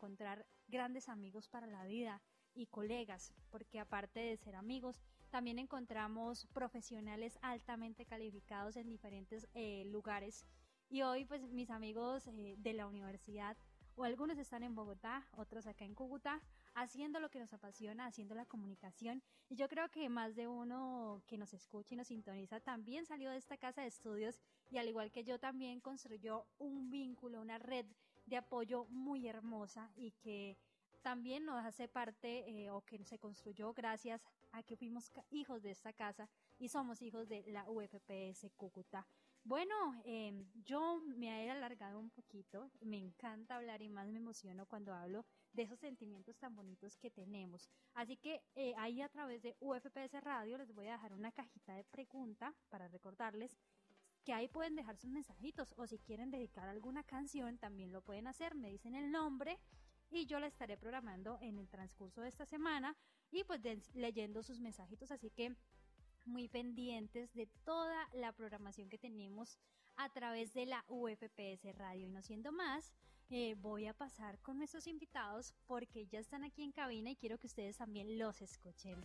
encontrar grandes amigos para la vida y colegas, porque aparte de ser amigos, también encontramos profesionales altamente calificados en diferentes lugares. Y hoy pues mis amigos de la universidad, o algunos están en Bogotá, otros acá en Cúcuta, haciendo lo que nos apasiona, haciendo la comunicación. Y yo creo que más de uno que nos escucha y nos sintoniza también salió de esta casa de estudios y al igual que yo también construyó un vínculo, una red de apoyo muy hermosa y que también nos hace parte o que se construyó gracias a que fuimos hijos de esta casa y somos hijos de la UFPS Cúcuta. Bueno, yo me he alargado un poquito, me encanta hablar y más me emociono cuando hablo de esos sentimientos tan bonitos que tenemos. Así que ahí a través de UFPS Radio les voy a dejar una cajita de pregunta para recordarles que ahí pueden dejar sus mensajitos o si quieren dedicar alguna canción también lo pueden hacer, me dicen el nombre y yo la estaré programando en el transcurso de esta semana y pues leyendo sus mensajitos, así que muy pendientes de toda la programación que tenemos a través de la UFPS Radio. Y no siendo más, voy a pasar con nuestros invitados porque ya están aquí en cabina y quiero que ustedes también los escuchen.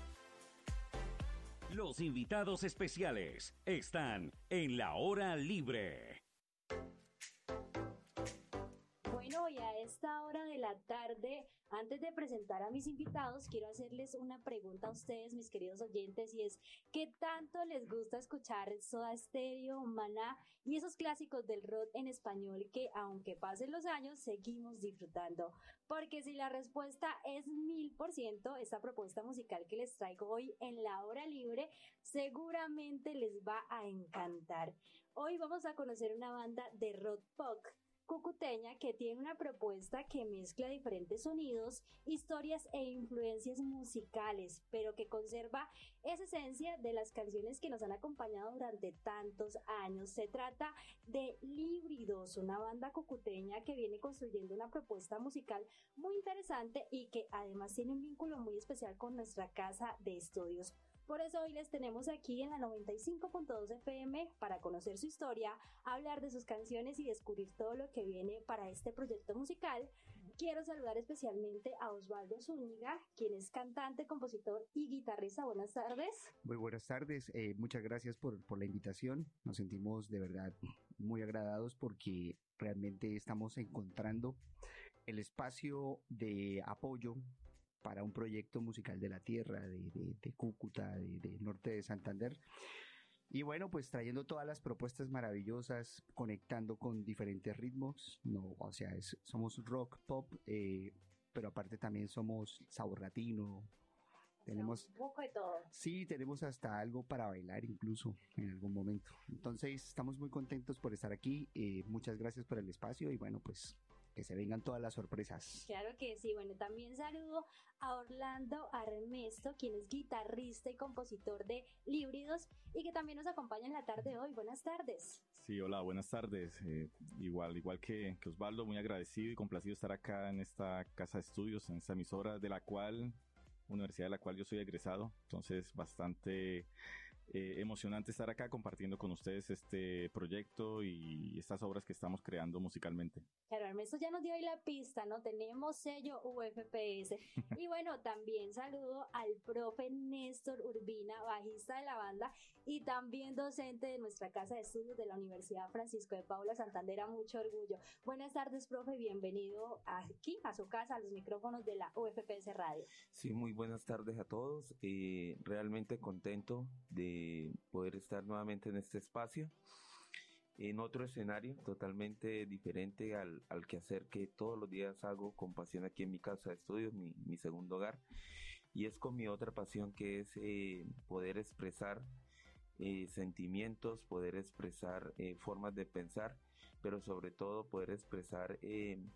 Los invitados especiales están en la hora libre. Bueno, y a esta hora de la tarde, antes de presentar a mis invitados, quiero hacerles una pregunta a ustedes, mis queridos oyentes, y es, ¿qué tanto les gusta escuchar Soda Stereo, Maná y esos clásicos del rock en español que, aunque pasen los años, seguimos disfrutando? Porque si la respuesta es 1000%, esta propuesta musical que les traigo hoy en la hora libre, seguramente les va a encantar. Hoy vamos a conocer una banda de rock pop cucuteña que tiene una propuesta que mezcla diferentes sonidos, historias e influencias musicales, pero que conserva esa esencia de las canciones que nos han acompañado durante tantos años. Se trata de Líbridos, una banda cucuteña que viene construyendo una propuesta musical muy interesante y que además tiene un vínculo muy especial con nuestra casa de estudios. Por eso hoy les tenemos aquí en la 95.2 FM para conocer su historia, hablar de sus canciones y descubrir todo lo que viene para este proyecto musical. Quiero saludar especialmente a Osvaldo Zúñiga, quien es cantante, compositor y guitarrista. Buenas tardes. Muy buenas tardes, muchas gracias por la invitación. Nos sentimos de verdad muy agradados porque realmente estamos encontrando el espacio de apoyo para un proyecto musical de la tierra, de Cúcuta, del norte de Santander. Y bueno, pues trayendo todas las propuestas maravillosas, conectando con diferentes ritmos. No, o sea, somos rock, pop, pero aparte también somos sabor latino. Tenemos un poco de todo. Sí, tenemos hasta algo para bailar incluso en algún momento. Entonces estamos muy contentos por estar aquí. Muchas gracias por el espacio y bueno, pues que se vengan todas las sorpresas. Claro que sí. Bueno, también saludo a Orlando Armesto, quien es guitarrista y compositor de Líbridos y que también nos acompaña en la tarde de hoy. Buenas tardes. Sí, hola, buenas tardes. Igual que Osvaldo, muy agradecido y complacido de estar acá en esta casa de estudios, en esta emisora universidad de la cual yo soy egresado. Entonces, bastante emocionante estar acá compartiendo con ustedes este proyecto y estas obras que estamos creando musicalmente. Claro, Ernesto ya nos dio ahí la pista, ¿no? Tenemos sello UFPS. Y bueno, también saludo al profe Néstor Urbina, bajista de la banda y también docente de nuestra casa de estudios de la Universidad Francisco de Paula Santander. A mucho orgullo. Buenas tardes, profe, bienvenido aquí a su casa, a los micrófonos de la UFPS Radio. Sí, muy buenas tardes a todos. Realmente contento de poder estar nuevamente en este espacio, en otro escenario totalmente diferente al quehacer que todos los días hago con pasión aquí en mi casa de estudios, mi segundo hogar, y es con mi otra pasión que es poder expresar sentimientos, poder expresar formas de pensar, pero sobre todo poder expresar de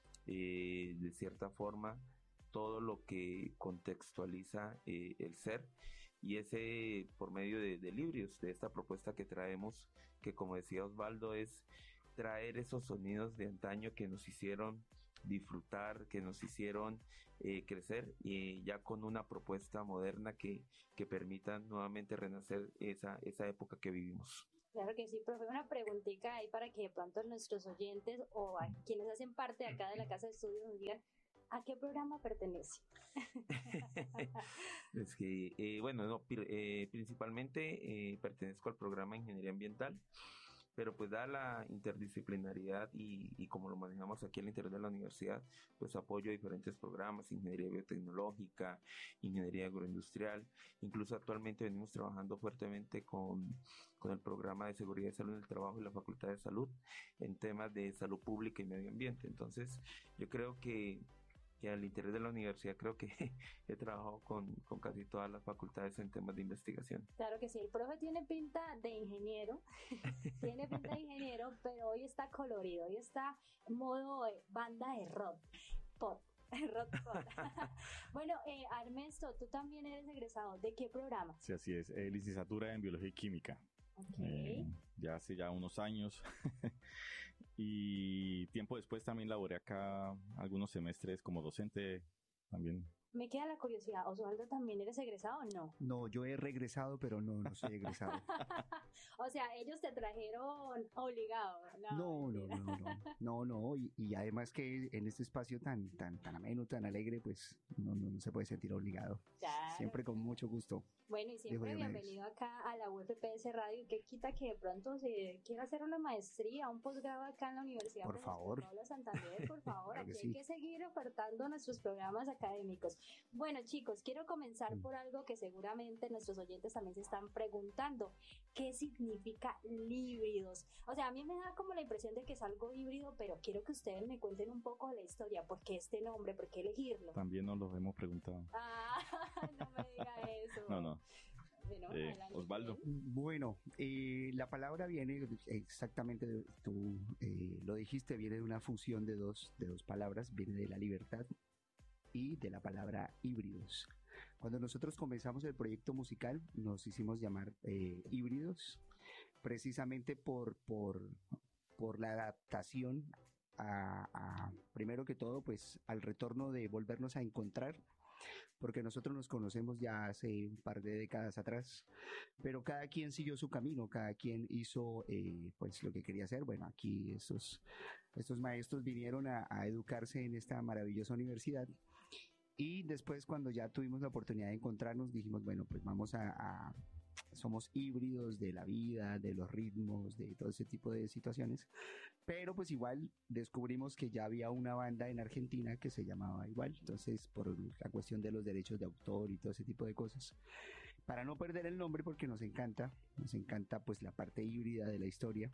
cierta forma todo lo que contextualiza el ser, y ese por medio de Líbridos, de esta propuesta que traemos, que como decía Osvaldo, es traer esos sonidos de antaño que nos hicieron disfrutar, que nos hicieron crecer, y ya con una propuesta moderna que permita nuevamente renacer esa época que vivimos. Claro que sí, profe. Una preguntita ahí para que de pronto nuestros oyentes o a quienes hacen parte de acá de la Casa de Estudios nos digan a qué programa pertenece. Es que, bueno, no, principalmente pertenezco al programa de Ingeniería Ambiental, pero pues dada la interdisciplinaridad y como lo manejamos aquí al interior de la universidad, pues apoyo diferentes programas, ingeniería biotecnológica, ingeniería agroindustrial, incluso actualmente venimos trabajando fuertemente con el programa de seguridad y salud en el trabajo y la Facultad de Salud en temas de salud pública y medio ambiente. Entonces, yo creo que al interior de la universidad creo que he trabajado con casi todas las facultades en temas de investigación. Claro que sí, el profe tiene pinta de ingeniero, tiene pinta de ingeniero, pero hoy está colorido, hoy está en modo banda de rock, pop. Rock pop. Bueno, Armesto, tú también eres egresado. ¿De qué programa? Sí, así es. Licenciatura en Biología y Química. Okay. Ya hace ya unos años. Y tiempo después también laboré acá algunos semestres como docente también. Me queda la curiosidad, ¿Osvaldo también eres egresado o no? No, yo he regresado, pero no soy egresado. O sea, ellos te trajeron obligado. No, y además que en este espacio tan ameno, tan alegre, pues no se puede sentir obligado. Claro. Siempre con mucho gusto. Bueno, y siempre bienvenido acá a la UFPS Radio. ¿Qué quita que de pronto se quiera hacer una maestría, un posgrado acá en la Universidad Por favor. Pablo Santander? Por favor, Claro que aquí sí. hay que seguir ofertando nuestros programas académicos. Bueno, chicos, quiero comenzar por algo que seguramente nuestros oyentes también se están preguntando. ¿Qué significa líbridos? O sea, a mí me da como la impresión de que es algo híbrido, pero quiero que ustedes me cuenten un poco de la historia. ¿Por qué este nombre? ¿Por qué elegirlo? También nos lo hemos preguntado. Ah, no me diga eso. No. Bueno, adelante. Osvaldo. Bueno, la palabra viene exactamente, tú lo dijiste, viene de una fusión de dos palabras, viene de la libertad y de la palabra híbridos. Cuando nosotros comenzamos el proyecto musical, nos hicimos llamar híbridos, precisamente por la adaptación primero que todo, pues al retorno de volvernos a encontrar, porque nosotros nos conocemos ya hace un par de décadas atrás, pero cada quien siguió su camino, cada quien hizo pues lo que quería hacer. Bueno, aquí estos maestros vinieron a educarse en esta maravillosa universidad. Y después, cuando ya tuvimos la oportunidad de encontrarnos, dijimos, bueno, pues somos híbridos de la vida, de los ritmos, de todo ese tipo de situaciones. Pero pues igual descubrimos que ya había una banda en Argentina que se llamaba igual. Entonces, por la cuestión de los derechos de autor y todo ese tipo de cosas, para no perder el nombre, porque nos encanta pues la parte híbrida de la historia.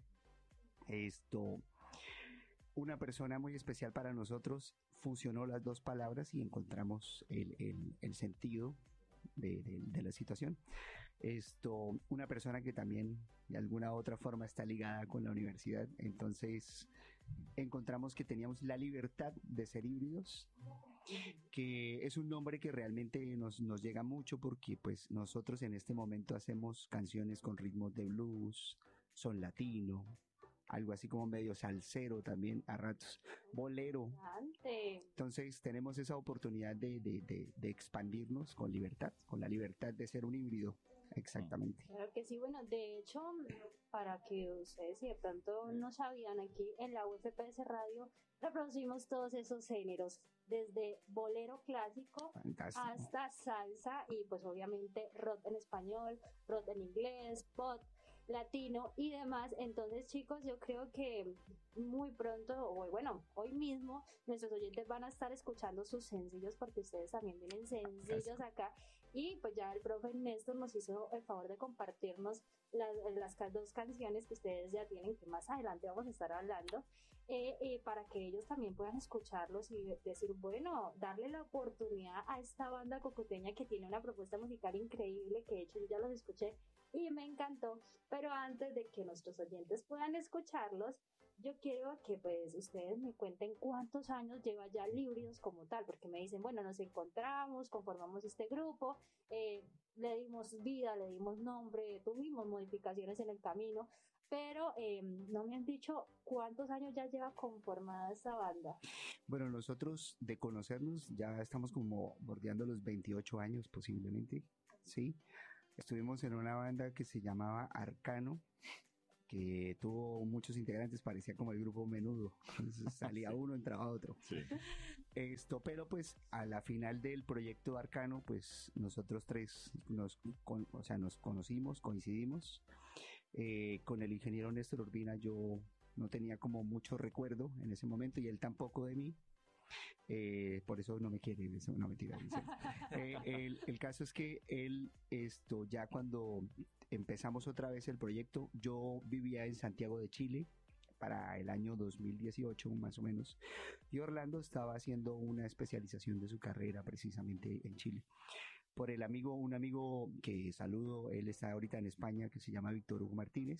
Una persona muy especial para nosotros fusionó las dos palabras y encontramos el sentido de la situación. Una persona que también de alguna u otra forma está ligada con la universidad, entonces encontramos que teníamos la libertad de ser híbridos, que es un nombre que realmente nos llega mucho, porque pues nosotros en este momento hacemos canciones con ritmos de blues, son latino, algo así como medio salsero también a ratos, bolero. Entonces tenemos esa oportunidad de expandirnos con libertad, con la libertad de ser un híbrido. Exactamente. Claro que sí, bueno, de hecho, para que ustedes si de pronto no sabían, aquí en la UFPS Radio reproducimos todos esos géneros, desde bolero clásico Fantástico. hasta salsa y pues obviamente rock en español, rock en inglés, pop latino y demás. Entonces, chicos, yo creo que muy pronto, o bueno, hoy mismo nuestros oyentes van a estar escuchando sus sencillos, porque ustedes también tienen sencillos acá. Y pues ya el profe Néstor nos hizo el favor de compartirnos las dos canciones que ustedes ya tienen, que más adelante vamos a estar hablando, para que ellos también puedan escucharlos y decir, bueno, darle la oportunidad a esta banda cocoteña que tiene una propuesta musical increíble, que de hecho yo ya los escuché y me encantó. Pero antes de que nuestros oyentes puedan escucharlos, yo quiero que pues ustedes me cuenten cuántos años lleva ya Líbridos como tal, porque me dicen, bueno, nos encontramos, conformamos este grupo, le dimos vida, le dimos nombre, tuvimos modificaciones en el camino, pero no me han dicho cuántos años ya lleva conformada esta banda. Bueno, nosotros de conocernos ya estamos como bordeando los 28 años posiblemente, ¿sí? Estuvimos en una banda que se llamaba Arcano, que tuvo muchos integrantes, parecía como el grupo Menudo. Entonces, salía uno, entraba otro. Sí. Pero pues a la final del proyecto Arcano, pues nosotros tres nos conocimos, coincidimos. Con el ingeniero Néstor Urbina yo no tenía como mucho recuerdo en ese momento y él tampoco de mí. Por eso no me quiere, eso no mentira. El caso es que él, ya cuando empezamos otra vez el proyecto, yo vivía en Santiago de Chile para el año 2018 más o menos, y Orlando estaba haciendo una especialización de su carrera precisamente en Chile. Por un amigo que saludo, él está ahorita en España, que se llama Víctor Hugo Martínez.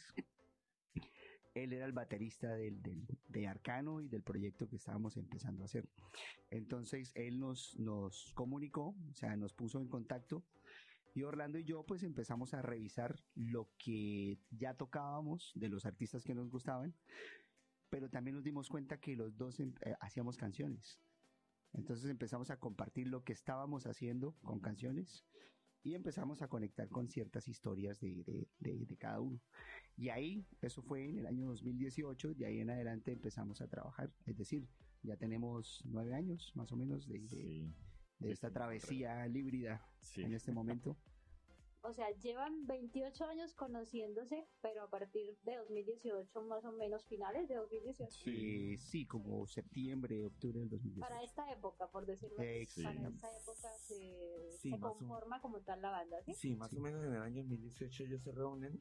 Él era el baterista de Arcano y del proyecto que estábamos empezando a hacer. Entonces él nos comunicó, o sea, nos puso en contacto, y Orlando y yo pues empezamos a revisar lo que ya tocábamos de los artistas que nos gustaban, pero también nos dimos cuenta que los dos hacíamos canciones. Entonces empezamos a compartir lo que estábamos haciendo con canciones y empezamos a conectar con ciertas historias de cada uno. Y ahí, eso fue en el año 2018, de ahí en adelante empezamos a trabajar. Es decir, ya tenemos 9 años más o menos de esta travesía híbrida en este momento. O sea, llevan 28 años conociéndose, pero a partir de 2018, más o menos finales de 2018. Sí, como septiembre, octubre del 2018. Para esta época, por decirlo así. Para esta época se conforma como tal la banda, ¿sí? Sí, más o menos en el año 2018 ellos se reúnen.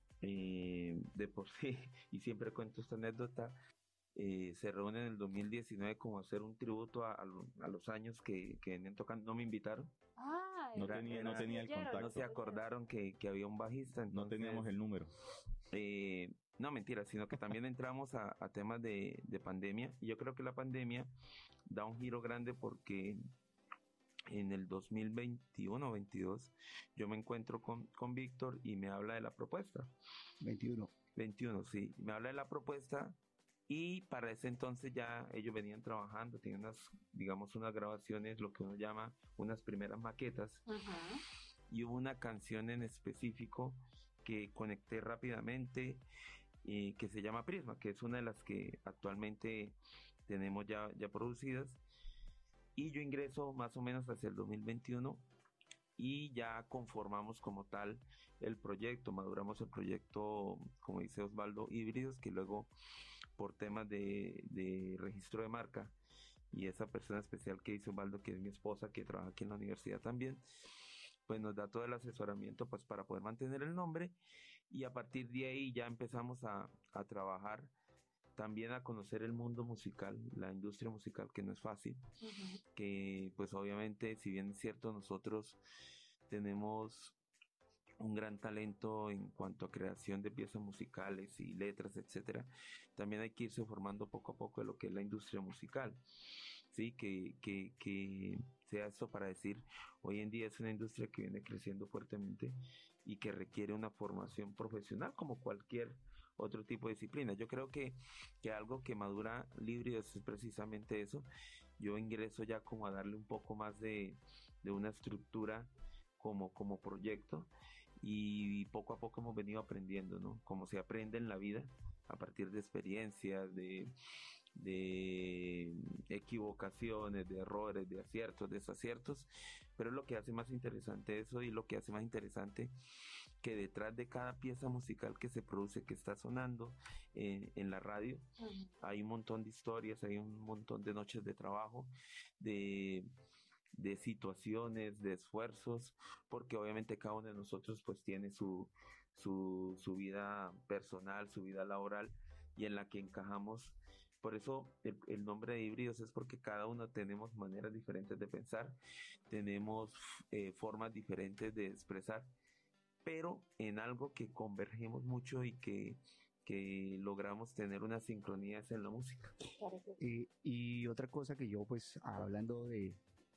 De por sí, y siempre cuento esta anécdota, se reúnen en el 2019 como hacer un tributo a los años que venían tocando. No me invitaron. No tenía el contacto. No se acordaron que había un bajista. Entonces, no teníamos el número. No, mentira, sino que también entramos a temas de pandemia. Y yo creo que la pandemia da un giro grande porque en el 2021 o 22 yo me encuentro con Víctor y me habla de la propuesta. 21, sí. Me habla de la propuesta y para ese entonces ya ellos venían trabajando, tenían unas grabaciones, lo que uno llama unas primeras maquetas. Ajá. Y hubo una canción en específico que conecté rápidamente que se llama Prisma, que es una de las que actualmente tenemos ya producidas. Y yo ingreso más o menos hacia el 2021 y ya conformamos como tal el proyecto, maduramos el proyecto, como dice Osvaldo, Híbridos, que luego por temas de registro de marca y esa persona especial que dice Osvaldo, que es mi esposa, que trabaja aquí en la universidad también, pues nos da todo el asesoramiento pues para poder mantener el nombre, y a partir de ahí ya empezamos a trabajar, también a conocer el mundo musical, la industria musical, que no es fácil. Uh-huh. Que pues obviamente, si bien es cierto, nosotros tenemos un gran talento en cuanto a creación de piezas musicales y letras, etcétera, también hay que irse formando poco a poco de lo que es la industria musical. Sí, que sea esto para decir, hoy en día es una industria que viene creciendo fuertemente y que requiere una formación profesional como cualquier otro tipo de disciplina. Yo creo que algo que madura Híbridos es precisamente eso. Yo ingreso ya como a darle un poco más de una estructura como proyecto, y poco a poco hemos venido aprendiendo, ¿no? Como se aprende en la vida a partir de experiencias, de equivocaciones, de errores, de aciertos, desaciertos, pero es lo que hace más interesante eso, y lo que hace más interesante que detrás de cada pieza musical que se produce, que está sonando en la radio, Uh-huh. hay un montón de historias, hay un montón de noches de trabajo, de situaciones, de esfuerzos, porque obviamente cada uno de nosotros pues tiene su vida personal, su vida laboral, y en la que encajamos. Por eso el nombre de Híbridos es porque cada uno tenemos maneras diferentes de pensar, tenemos formas diferentes de expresar, pero en algo que convergemos mucho y que logramos tener una sincronía es en la música. Y otra cosa que yo, pues, hablando de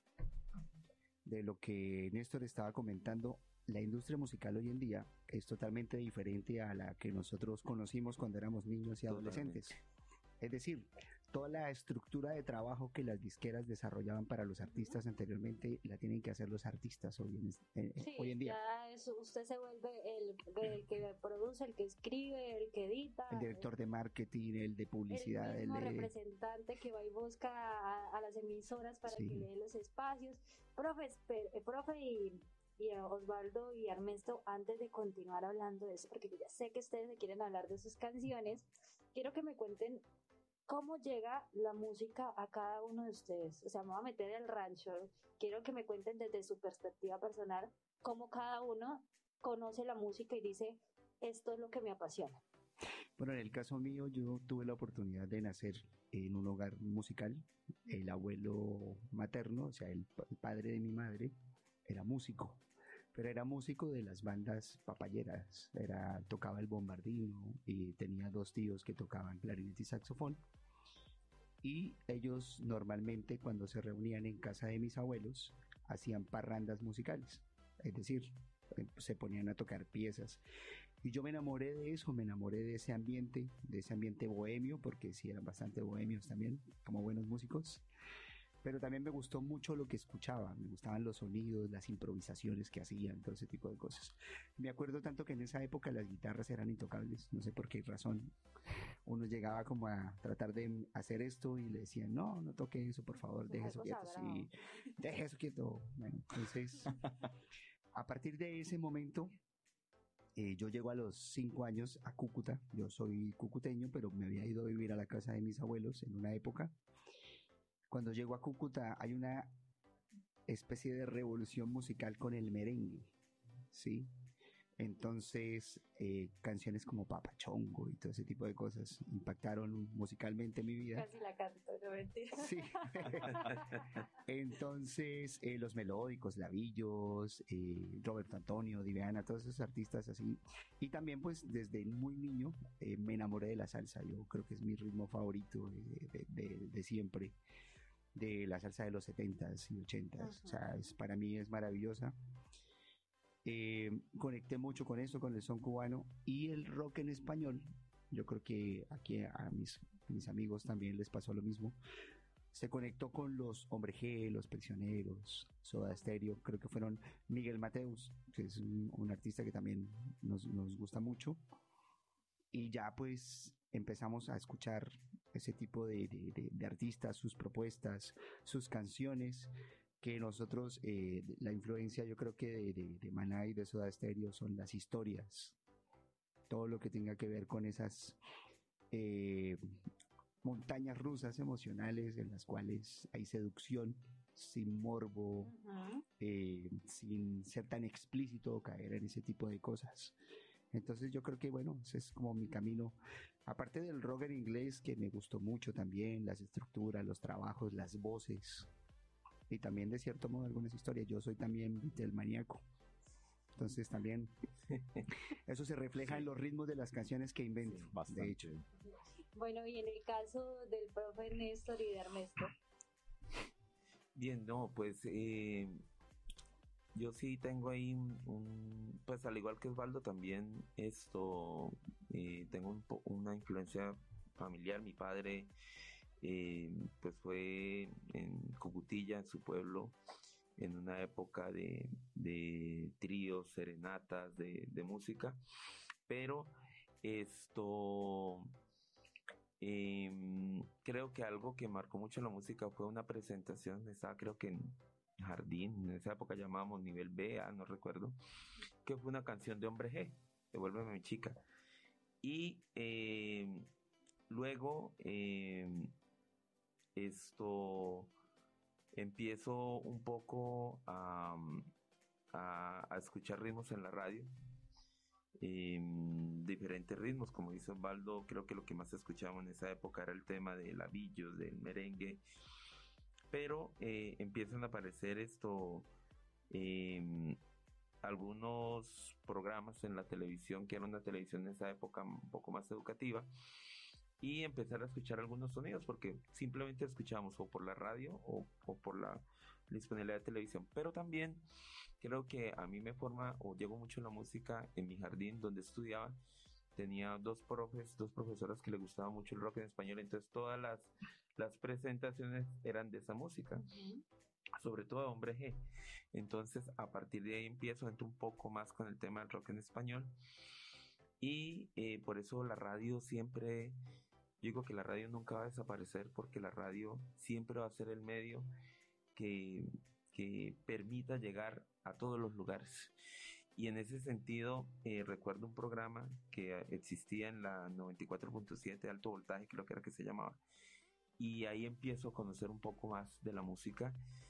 lo que Néstor estaba comentando, la industria musical hoy en día es totalmente diferente a la que nosotros conocimos cuando éramos niños y adolescentes. Es decir, toda la estructura de trabajo que las disqueras desarrollaban para los artistas anteriormente la tienen que hacer los artistas hoy en día. Ya usted se vuelve el que produce, el que escribe, el que edita. El director de marketing, el de publicidad. El mismo representante que va y busca a las emisoras para que le den los espacios. Profe y Osvaldo y Ernesto, antes de continuar hablando de eso, porque yo ya sé que ustedes me quieren hablar de sus canciones, quiero que me cuenten cómo llega la música a cada uno de ustedes. O sea, me voy a meter el rancho. Quiero que me cuenten desde su perspectiva personal cómo cada uno conoce la música y dice, esto es lo que me apasiona. Bueno, en el caso mío, yo tuve la oportunidad de nacer en un hogar musical. El abuelo materno, o sea, el padre de mi madre, era músico, pero era músico de las bandas papayeras. Tocaba el bombardino y tenía 2 tíos que tocaban clarinete y saxofón. Y ellos normalmente, cuando se reunían en casa de mis abuelos, hacían parrandas musicales, es decir, se ponían a tocar piezas. Y yo me enamoré de eso, me enamoré de ese ambiente bohemio, porque sí eran bastante bohemios también, como buenos músicos. Pero también me gustó mucho lo que escuchaba, me gustaban los sonidos, las improvisaciones que hacían, todo ese tipo de cosas. Me acuerdo tanto que en esa época las guitarras eran intocables, no sé por qué razón. Uno llegaba como a tratar de hacer esto y le decían, no toque eso, por favor, deje eso quieto. Sí, deje eso quieto. Bueno, entonces, a partir de ese momento, yo llego a los 5 años a Cúcuta. Yo soy cucuteño, pero me había ido a vivir a la casa de mis abuelos en una época. Cuando llego a Cúcuta hay una especie de revolución musical con el merengue, ¿sí? Entonces, canciones como Papachongo y todo ese tipo de cosas impactaron musicalmente mi vida. Casi la canto, no mentira. Sí. Entonces, los melódicos, Lavillos, Roberto Antonio, Diveana, todos esos artistas así. Y también, pues, desde muy niño me enamoré de la salsa. Yo creo que es mi ritmo favorito de siempre. De la salsa de los 70s y 80s. O sea, para mí es maravillosa. Conecté mucho con eso, con el son cubano y el rock en español. Yo creo que aquí a mis amigos también les pasó lo mismo. Se conectó con los Hombre G, los Prisioneros, Soda Stereo. Creo que fueron Miguel Mateus, que es un artista que también nos gusta mucho. Y ya pues empezamos a escuchar ese tipo de artistas, sus propuestas, sus canciones, que nosotros, la influencia yo creo que de Maná y de Soda Stereo son las historias, todo lo que tenga que ver con esas montañas rusas emocionales en las cuales hay seducción, sin morbo, sin ser tan explícito o caer en ese tipo de cosas. Entonces yo creo que bueno, ese es como mi camino. Aparte del rock en inglés, que me gustó mucho también, las estructuras, los trabajos, las voces, y también de cierto modo algunas historias. Yo soy también Beatlemaníaco. Entonces también eso se refleja en los ritmos de las canciones que invento, de hecho. Bueno, y en el caso del profe Néstor y de Ernesto. Bien, no, pues yo sí tengo ahí pues al igual que Osvaldo también tengo una influencia familiar. Mi padre pues fue en Cocutilla, en su pueblo, en una época de tríos, serenatas, de música, pero creo que algo que marcó mucho la música fue una presentación, estaba creo que en Jardín, en esa época llamábamos nivel B, no recuerdo, que fue una canción de Hombre G, Devuélveme mi chica. Y luego empiezo un poco a escuchar ritmos en la radio, diferentes ritmos, como dice Osvaldo. Creo que lo que más escuchábamos en esa época era el tema de Lavillos, del merengue, pero empiezan a aparecer algunos programas en la televisión, que era una televisión en esa época un poco más educativa, y empezar a escuchar algunos sonidos, porque simplemente escuchábamos o por la radio o por la disponibilidad de televisión. Pero también creo que a mí me forma o llevo mucho la música en mi jardín donde estudiaba, tenía dos profesoras que le gustaba mucho el rock en español, entonces todas las presentaciones eran de esa música, sobre todo Hombre G. Entonces, a partir de ahí entro un poco más con el tema del rock en español. Y por eso la radio siempre, yo digo que la radio nunca va a desaparecer, porque la radio siempre va a ser el medio que permita llegar a todos los lugares. Y en ese sentido, recuerdo un programa que existía en la 94.7 Alto Voltaje, creo que era que se llamaba. Y ahí empiezo a conocer un poco más de la música.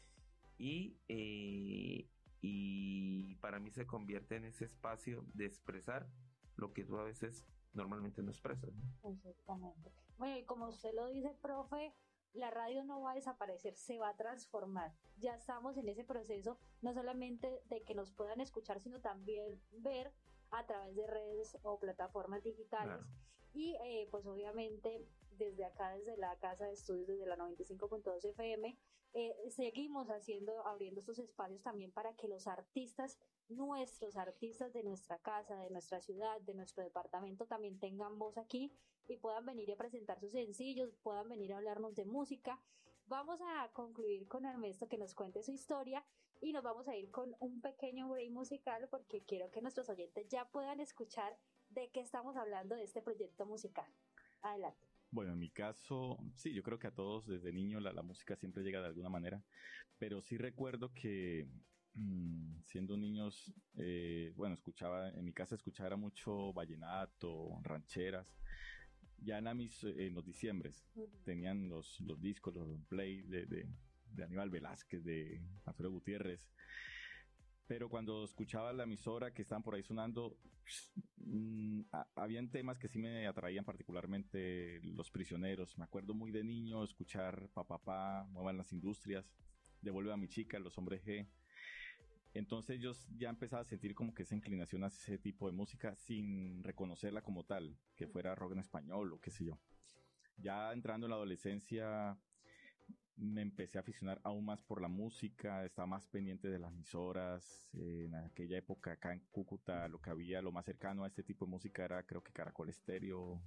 Y para mí se convierte en ese espacio de expresar lo que tú a veces normalmente no expresas, ¿no? Exactamente. Bueno, y como usted lo dice, profe, la radio no va a desaparecer, se va a transformar. Ya estamos en ese proceso, no solamente de que nos puedan escuchar, sino también ver a través de redes o plataformas digitales. Claro. Y pues obviamente desde acá, desde la Casa de Estudios, desde la 95.2 FM, seguimos abriendo estos espacios también para que los artistas, nuestros artistas de nuestra casa, de nuestra ciudad, de nuestro departamento, también tengan voz aquí y puedan venir a presentar sus sencillos, puedan venir a hablarnos de música. Vamos a concluir con Ernesto que nos cuente su historia y nos vamos a ir con un pequeño break musical porque quiero que nuestros oyentes ya puedan escuchar de qué estamos hablando de este proyecto musical. Adelante. Bueno, en mi caso, sí, yo creo que a todos desde niño la música siempre llega de alguna manera, pero sí recuerdo que siendo niños, bueno, en mi casa escuchaba mucho vallenato, rancheras. Ya en los diciembres tenían los discos, los play de Aníbal Velázquez, de Alfredo Gutiérrez. Pero cuando escuchaba la emisora que estaban por ahí sonando, habían temas que sí me atraían particularmente, Los Prisioneros. Me acuerdo muy de niño escuchar Papá, Muevan las Industrias, Devuelve a mi chica, Los Hombres G. Entonces yo ya empezaba a sentir como que esa inclinación hacia ese tipo de música sin reconocerla como tal, que fuera rock en español o qué sé yo. Ya entrando en la adolescencia me empecé a aficionar aún más por la música, estaba más pendiente de las emisoras. En aquella época acá en Cúcuta lo más cercano a este tipo de música era creo que Caracol Estéreo,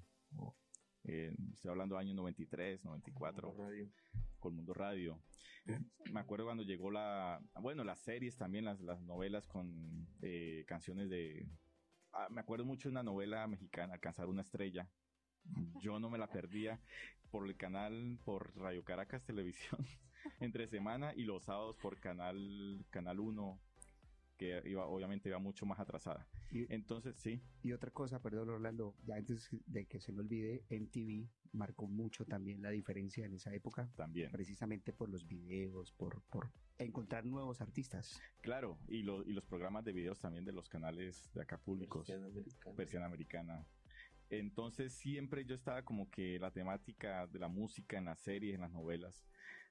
estoy hablando de años 93, 94, Colmundo Radio. Me acuerdo cuando llegó las series también, las novelas con canciones me acuerdo mucho de una novela mexicana, Alcanzar una estrella. Yo no me la perdía por Radio Caracas Televisión entre semana y los sábados por Canal 1, que obviamente iba mucho más atrasada. Entonces, sí. Y otra cosa, perdón Orlando, ya antes de que se me olvide, MTV marcó mucho también la diferencia en esa época. También. Precisamente por los videos, por encontrar nuevos artistas. Claro, y los programas de videos también de los canales de acá públicos. Persiana Americana. Entonces siempre yo estaba como que la temática de la música en las series, en las novelas.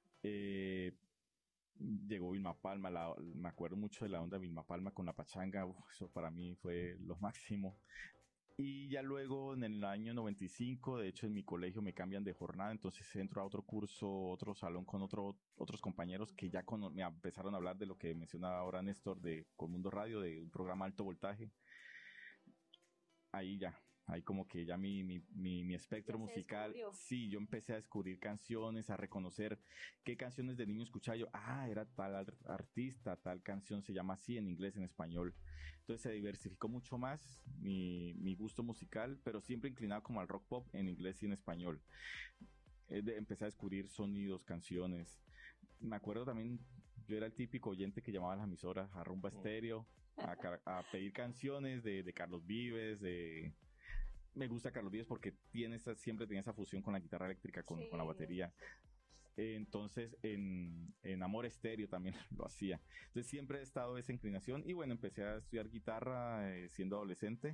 Llegó Vilma Palma, me acuerdo mucho de la onda de Vilma Palma con la pachanga, eso para mí fue lo máximo. Y ya luego en el año 95, de hecho en mi colegio me cambian de jornada, entonces entro a otro curso, otro salón con otros compañeros que ya me empezaron a hablar de lo que mencionaba ahora Néstor de Colmundo Radio, de un programa Alto Voltaje. Ahí como que ya mi espectro musical, sí, yo empecé a descubrir canciones, a reconocer qué canciones de niño escuchaba yo. Era tal artista, tal canción se llama así en inglés, en español. Entonces se diversificó mucho más mi gusto musical, pero siempre inclinado como al rock pop en inglés y en español. Empecé a descubrir sonidos, canciones. Me acuerdo también, yo era el típico oyente que llamaba a las emisoras a Rumba Estéreo, a pedir canciones de Carlos Vives, me gusta Carlos Vives porque siempre tenía esa fusión con la guitarra eléctrica, con la batería. Entonces en Amor Estéreo también lo hacía. Entonces siempre he estado esa inclinación y bueno, empecé a estudiar guitarra siendo adolescente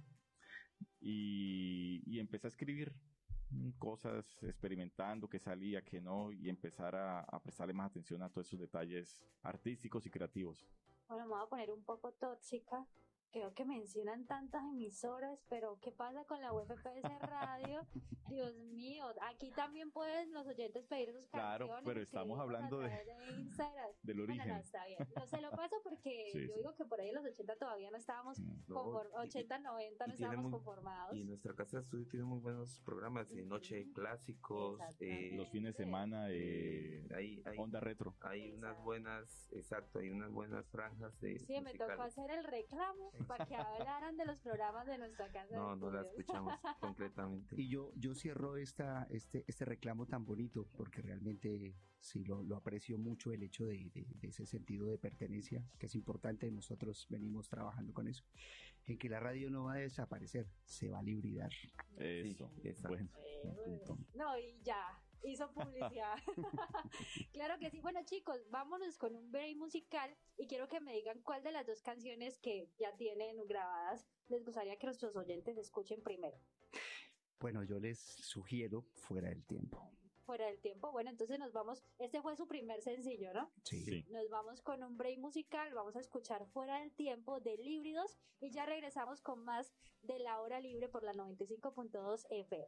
y empecé a escribir cosas, experimentando qué salía, qué no, y empezar a prestarle más atención a todos esos detalles artísticos y creativos. Bueno, me voy a poner un poco tóxica. creo que mencionan tantas emisoras, pero ¿qué pasa con la UFPS Radio? Dios mío, aquí también pueden los oyentes pedir sus Claro, canciones. pero estamos hablando de Instagram. del origen. No, está bien. No, se lo paso porque Sí, yo sí. digo que por ahí en los 80 todavía no estábamos conformados, 80, 90 no tiene estábamos muy- conformados. Y nuestra casa de estudio tiene muy buenos programas de noche de clásicos. Exactamente. Los fines de semana, hay Onda Retro. hay unas buenas, exacto, hay unas buenas franjas de Sí, me tocó musicales. hacer el reclamo para que hablaran de los programas de nuestra casa. No, de no la estudios. escuchamos completamente. Y yo cierro este reclamo tan bonito, porque realmente sí lo aprecio mucho, el hecho de ese sentido de pertenencia, que es importante. Nosotros venimos trabajando con eso, en que la radio no va a desaparecer, se va a libridar. Eso, exacto. bueno, un punto. No, y ya, hizo publicidad. Claro que sí. Bueno, chicos, vámonos con un break musical y quiero que me digan cuál de las dos canciones que ya tienen grabadas les gustaría que nuestros oyentes escuchen primero. Bueno, yo les sugiero Fuera del Tiempo. Fuera del tiempo. Bueno, entonces nos vamos. Este fue su primer sencillo, ¿no? Sí. Nos vamos con un break musical. Vamos a escuchar Fuera del Tiempo de Líbridos y ya regresamos con más de La Hora Libre por la 95.2 FM.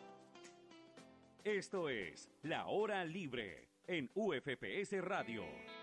Esto es La Hora Libre en UFPS Radio.